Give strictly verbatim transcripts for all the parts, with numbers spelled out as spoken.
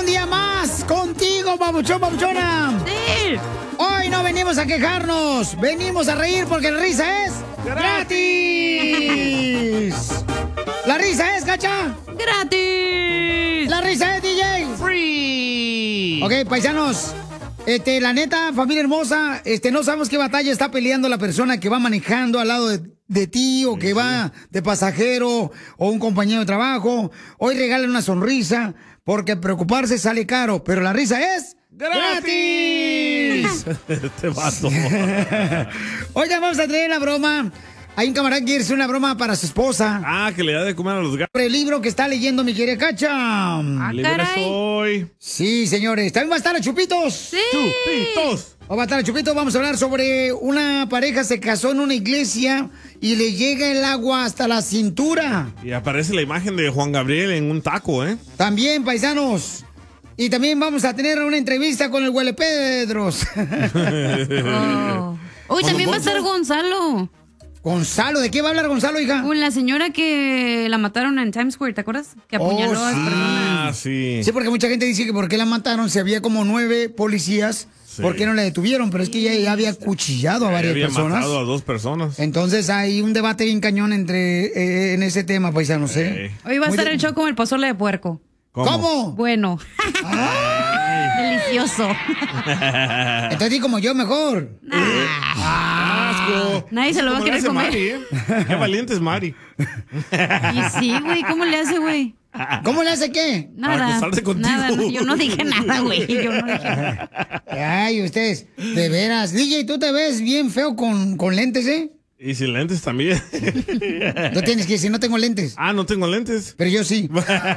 un día más contigo, babuchón, babuchona. Sí. Hoy no venimos a quejarnos, venimos a reír porque la risa es gratis. ¿La risa es, Cacha? ¡Gratis! ¿La risa es, D J? ¡Free! Ok, paisanos, este, la neta, familia hermosa, este, no sabemos qué batalla está peleando la persona que va manejando al lado de, de ti o que sí, va de pasajero o un compañero de trabajo. Hoy regalan una sonrisa porque preocuparse sale caro, pero la risa es... ¡gratis! Este vato. Oigan, vamos a traer la broma. Hay un camarada que quiere hacer una broma para su esposa. Ah, que le da de comer a los gatos. Por el libro que está leyendo mi querida Cacha. Ah, Libre soy. Sí, señores. También va a estar a Chupitos. Sí. Chupitos. O va a estar a Chupitos. Vamos a hablar sobre una pareja se casó en una iglesia y le llega el agua hasta la cintura. Y aparece la imagen de Juan Gabriel en un taco, ¿eh? También, paisanos. Y también vamos a tener una entrevista con el Huele Pedros. Oh. Uy, también va a estar Gonzalo. Gonzalo, ¿de qué va a hablar Gonzalo, hija? Con la señora que la mataron en Times Square, ¿te acuerdas? Que apuñaló Oh, a las sí. personas. Ah, sí. Sí, porque mucha gente dice que por qué la mataron, si había como nueve policías, Sí. ¿por qué no la detuvieron? Pero es que ella ya había cuchillado a varias Había personas. matado a dos personas. Entonces hay un debate bien cañón entre eh, en ese tema, paisanos, ¿eh? Eh. Hoy va a Muy estar de- el show como el pozole de puerco. ¿Cómo? ¿Cómo? Bueno. Delicioso. Entonces di como yo mejor. ¡Asco! Nadie se lo va a ¿Cómo le querer hace comer. Mari, eh? Qué valiente es Mari. Y sí, güey, ¿cómo le hace, güey? ¿Cómo le hace qué? Nada. Para acostarse contigo. Nada, no, yo no dije nada, güey. Yo no dije nada. Ay, ustedes, de veras. D J, tú te ves bien feo con, con lentes, ¿eh? Y sin lentes también. No tienes que decir, no tengo lentes. Ah, no tengo lentes. Pero yo sí.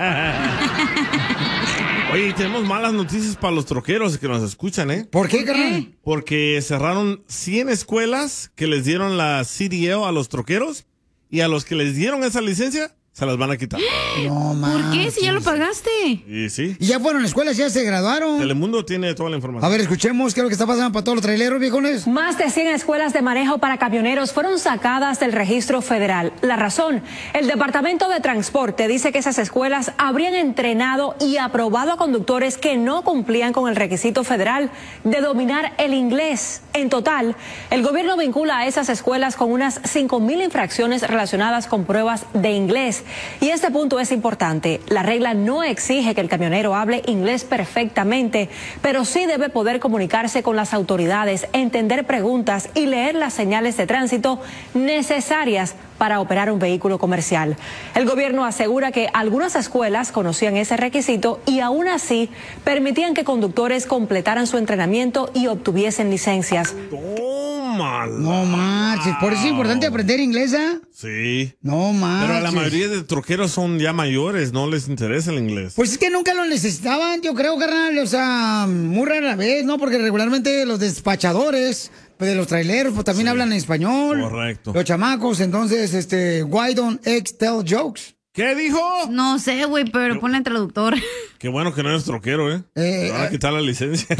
Oye, y tenemos malas noticias para los troqueros que nos escuchan, ¿eh? ¿Por qué, carnal? Porque cerraron cien escuelas que les dieron la C D L a los troqueros y a los que les dieron esa licencia se las van a quitar. No, man. ¿Por qué? Si ya lo pagaste. Y sí, Y ya fueron a la escuela, ya se graduaron. Telemundo tiene toda la información. A ver, escuchemos qué es lo que está pasando para todos los traileros, viejones. Más de cien escuelas de manejo para camioneros fueron sacadas del registro federal. La razón, el Departamento de Transporte dice que esas escuelas habrían entrenado y aprobado a conductores que no cumplían con el requisito federal de dominar el inglés. En total, el gobierno vincula a esas escuelas con unas cinco mil infracciones relacionadas con pruebas de inglés. Y este punto es importante. La regla no exige que el camionero hable inglés perfectamente, pero sí debe poder comunicarse con las autoridades, entender preguntas y leer las señales de tránsito necesarias para operar un vehículo comercial. El gobierno asegura que algunas escuelas conocían ese requisito y aún así permitían que conductores completaran su entrenamiento y obtuviesen licencias. Tómala. No marches, por eso es importante aprender inglés, ¿ah? Sí. No marches. Pero la mayoría de troqueros son ya mayores, no les interesa el inglés. Pues es que nunca lo necesitaban, yo creo, carnal. O sea, muy rara vez, ¿no? Porque regularmente los despachadores pues, de los traileros pues también Sí. hablan español. Correcto. Los chamacos, entonces, este, why don't ex tell jokes? ¿Qué dijo? No sé, güey, pero ponle traductor. Qué bueno que no eres troquero, ¿eh? Eh, Te van a eh. quitar la licencia.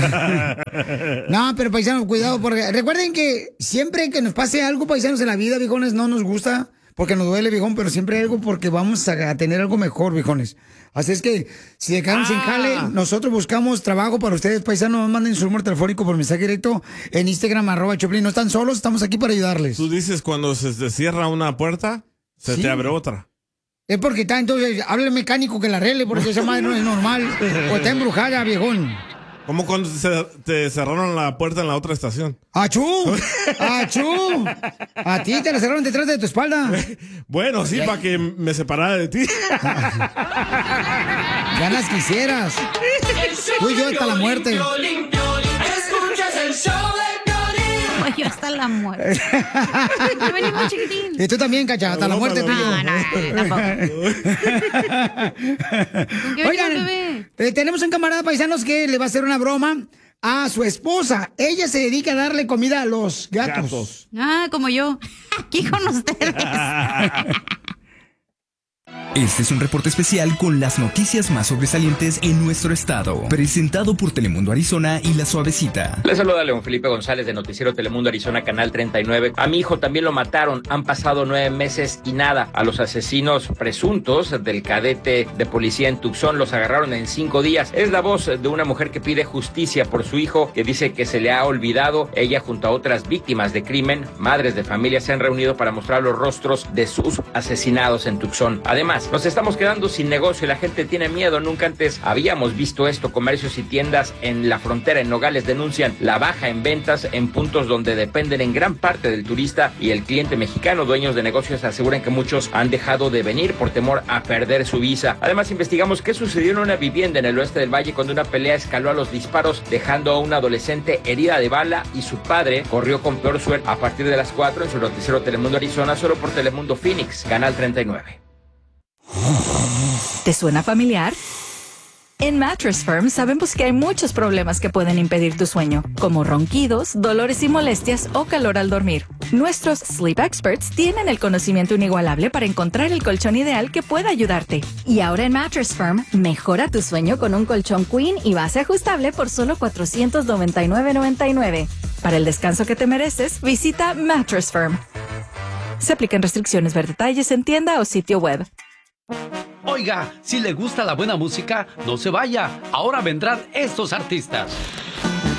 No, pero paisanos, cuidado, porque recuerden que siempre que nos pase algo, paisanos, en la vida, viejones, no nos gusta, porque nos duele, viejón, pero siempre hay algo porque vamos a, a tener algo mejor, viejones. Así es que, si se quedaron sin jale, nosotros buscamos trabajo para ustedes, paisanos. Manden su número telefónico por mensaje directo en Instagram, arroba Choplin. No están solos, estamos aquí para ayudarles. Tú dices cuando se te cierra una puerta, se Sí. te abre otra. Es porque está, entonces, habla el mecánico que la arregle, porque esa madre no es normal. O está embrujada, viejón. Como cuando se- te cerraron la puerta en la otra estación. ¡Achú! ¡Achú! A ti te la cerraron detrás de tu espalda. Bueno, sí, para que me separara de ti. Ganas quisieras. Tú y yo hasta la muerte. Escuchas el show de Piolín. Güey, yo hasta la muerte. Ya venimos, chiquitín. Y tú también, cacha, hasta la muerte. tú y yo. No, no, tampoco. ¿Con qué Oigan, venimos, bebé? eh, tenemos un camarada paisanos que le va a hacer una broma a su esposa. Ella se dedica a darle comida a los gatos. Gatos. Ah, como yo. Aquí con ustedes. Este es un reporte especial con las noticias más sobresalientes en nuestro estado, presentado por Telemundo Arizona y La Suavecita. Les saluda León Felipe González de Noticiero Telemundo Arizona, Canal treinta y nueve. A mi hijo también lo mataron, han pasado nueve meses y nada. A los asesinos presuntos del cadete de policía en Tucson los agarraron en cinco días. Es la voz de una mujer que pide justicia por su hijo, que dice que se le ha olvidado. Ella junto a otras víctimas de crimen, madres de familia, se han reunido para mostrar los rostros de sus asesinados en Tucson. Además, nos estamos quedando sin negocio y la gente tiene miedo. Nunca antes habíamos visto esto. Comercios y tiendas en la frontera, en Nogales, denuncian la baja en ventas en puntos donde dependen en gran parte del turista y el cliente mexicano. Dueños de negocios aseguran que muchos han dejado de venir por temor a perder su visa. Además, investigamos qué sucedió en una vivienda en el oeste del valle cuando una pelea escaló a los disparos, dejando a una adolescente herida de bala y su padre corrió con peor suerte. A partir de las cuatro en su noticiero Telemundo Arizona, solo por Telemundo Phoenix, Canal treinta y nueve. ¿Te suena familiar? En Mattress Firm sabemos que hay muchos problemas que pueden impedir tu sueño, como ronquidos, dolores y molestias o calor al dormir. Nuestros Sleep Experts tienen el conocimiento inigualable para encontrar el colchón ideal que pueda ayudarte. Y ahora en Mattress Firm, mejora tu sueño con un colchón Queen y base ajustable por solo cuatrocientos noventa y nueve noventa y nueve. Para el descanso que te mereces, visita Mattress Firm. Se aplican restricciones. Ver detalles en tienda o sitio web. Oiga, si le gusta la buena música, no se vaya. Ahora vendrán estos artistas.